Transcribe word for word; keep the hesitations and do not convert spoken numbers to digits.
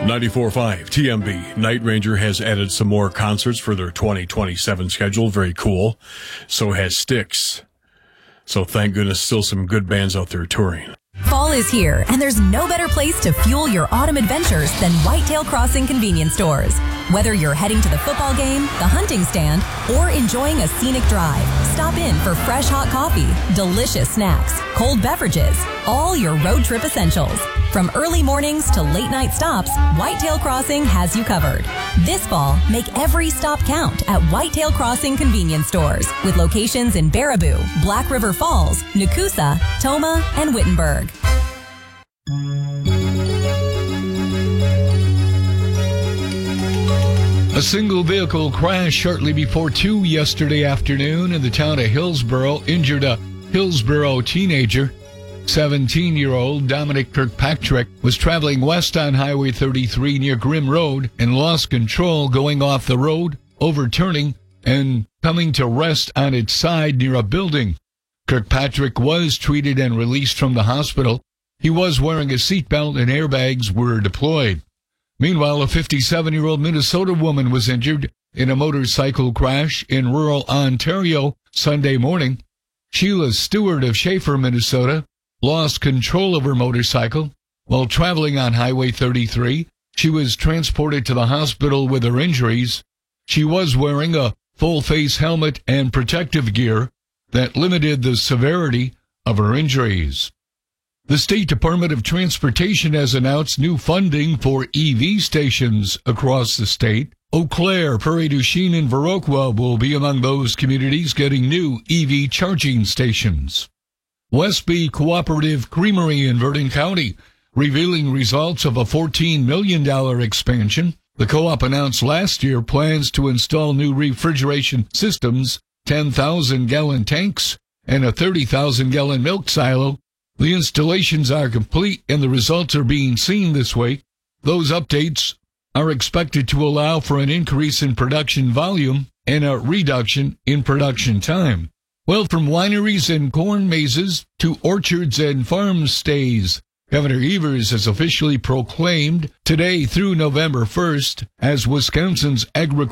ninety-four point five T M B. Night Ranger has added some more concerts for their twenty twenty-seven schedule. Very cool. So has Styx. So thank goodness still some good bands out there touring. Fall is here, and there's no better place to fuel your autumn adventures than Whitetail Crossing convenience stores. Whether you're heading to the football game, the hunting stand, or enjoying a scenic drive, stop in for fresh hot coffee, delicious snacks, cold beverages, all your road trip essentials. From early mornings to late night stops, Whitetail Crossing has you covered. This fall, make every stop count at Whitetail Crossing convenience stores with locations in Baraboo, Black River Falls, Nakusa, Toma, and Wittenberg. A single vehicle crash shortly before two yesterday afternoon in the town of Hillsboro injured a Hillsboro teenager. seventeen-year-old Dominic Kirkpatrick was traveling west on Highway thirty-three near Grimm Road and lost control going off the road, overturning, and coming to rest on its side near a building. Kirkpatrick was treated and released from the hospital. He was wearing a seatbelt and airbags were deployed. Meanwhile, a fifty-seven-year-old Minnesota woman was injured in a motorcycle crash in rural Ontario Sunday morning. Sheila Stewart of Schaefer, Minnesota, lost control of her motorcycle while traveling on Highway thirty-three. She was transported to the hospital with her injuries. She was wearing a full-face helmet and protective gear that limited the severity of her injuries. The State Department of Transportation has announced new funding for E V stations across the state. Eau Claire, Prairie du Chien, and Viroqua will be among those communities getting new E V charging stations. Westby Cooperative Creamery in Verdon County, revealing results of a fourteen million dollars expansion. The co-op announced last year plans to install new refrigeration systems, ten thousand gallon tanks, and a thirty thousand gallon milk silo. The installations are complete and the results are being seen this week. Those updates are expected to allow for an increase in production volume and a reduction in production time. Well, from wineries and corn mazes to orchards and farm stays, Governor Evers has officially proclaimed today through November first as Wisconsin's agricultural